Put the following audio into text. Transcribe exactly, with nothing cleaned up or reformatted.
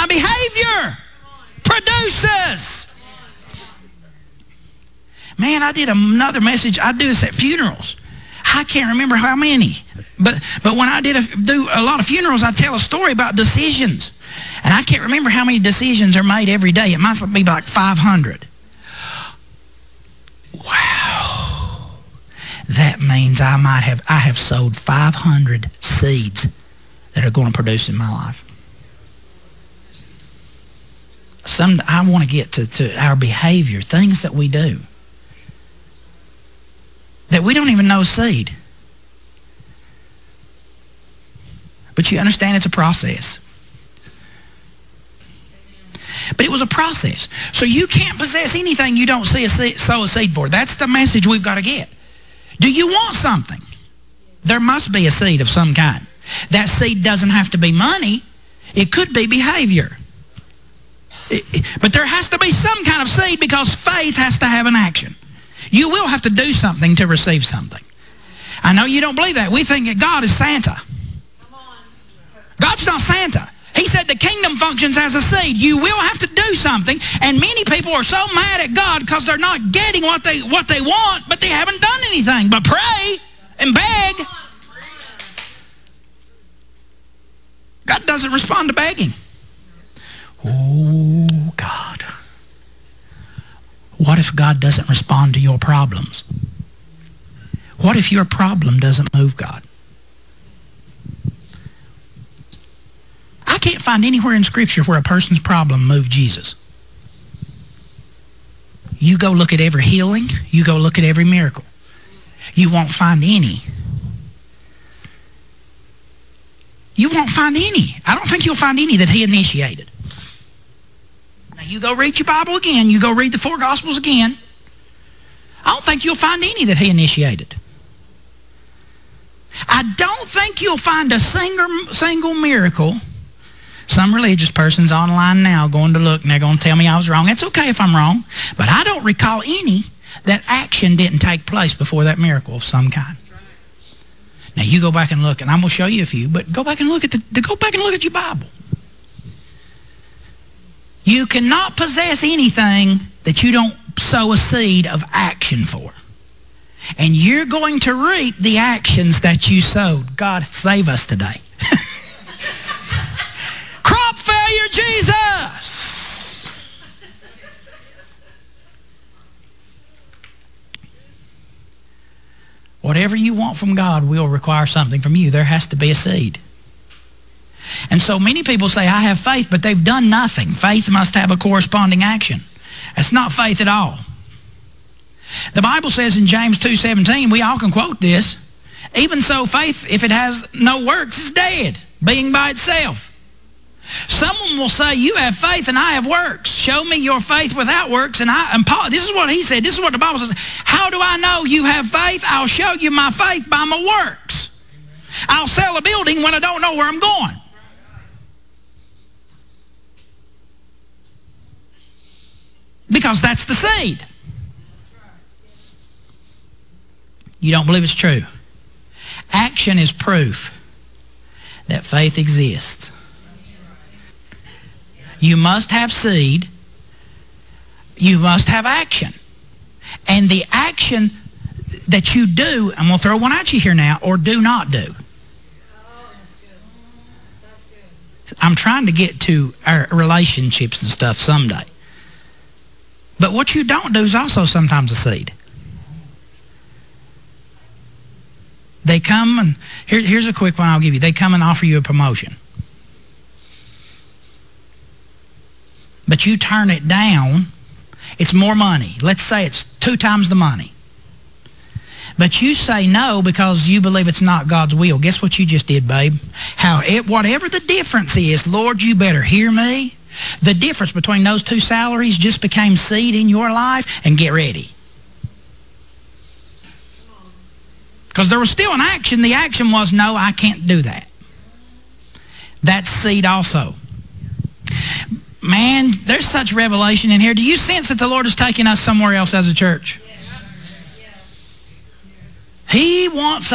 my behavior produces. Man, I did another message. I do this at funerals. I can't remember how many. But but when I did a, do a lot of funerals, I tell a story about decisions. And I can't remember how many decisions are made every day. It must be like five hundred. Wow. That means I might have, I have sowed five hundred seeds that are going to produce in my life. Some, I want to get to, to our behavior, things that we do that we don't even know seed. But you understand it's a process. But it was a process. So you can't possess anything you don't see a seed, sow a seed for. That's the message we've got to get. Do you want something? There must be a seed of some kind. That seed doesn't have to be money. It could be behavior. It, it, but there has to be some kind of seed because faith has to have an action. You will have to do something to receive something. I know you don't believe that. We think that God is Santa. God's not Santa. He said the kingdom functions as a seed. You will have to do something, and many people are so mad at God because they're not getting what they, what they want, but they haven't done anything but pray and beg. God doesn't respond to begging. Oh, God. What if God doesn't respond to your problems? What if your problem doesn't move God? I can't find anywhere in Scripture where a person's problem moved Jesus. You go look at every healing. You go look at every miracle. You won't find any. You won't find any. I don't think you'll find any that he initiated. Now you go read your Bible again. You go read the four Gospels again. I don't think you'll find any that he initiated. I don't think you'll find a single, single miracle. Some religious person's online now going to look and they're going to tell me I was wrong. It's okay if I'm wrong. But I don't recall any that action didn't take place before that miracle of some kind. Now you go back and look, and I'm going to show you a few, but go back and look at the, go back and look at your Bible. You cannot possess anything that you don't sow a seed of action for. And you're going to reap the actions that you sowed. God save us today. Crop failure, Jesus! Whatever you want from God will require something from you. There has to be a seed. And so many people say, I have faith, but they've done nothing. Faith must have a corresponding action. That's not faith at all. The Bible says in James two seventeen, we all can quote this, even so faith, if it has no works, is dead, being by itself. Someone will say, you have faith and I have works. Show me your faith without works. And I and Paul, this is what he said. This is what the Bible says. How do I know you have faith? I'll show you my faith by my works. I'll sell a building when I don't know where I'm going. Because that's the seed. You don't believe it's true. Action is proof that faith exists. You must have seed. You must have action. And the action that you do, I'm going to throw one at you here now, or do not do. Oh, that's good. That's good. I'm trying to get to our relationships and stuff someday. But what you don't do is also sometimes a seed. They come and, here, here's a quick one I'll give you. They come and offer you a promotion. But you turn it down. It's more money. Let's say it's two times the money. But you say no because you believe it's not God's will. Guess what you just did, babe? How it, whatever the difference is, Lord, you better hear me. The difference between those two salaries just became seed in your life, and get ready. Because there was still an action. The action was, no, I can't do that. That's seed also. Man, there's such revelation in here. Do you sense that the Lord is taking us somewhere else as a church? He wants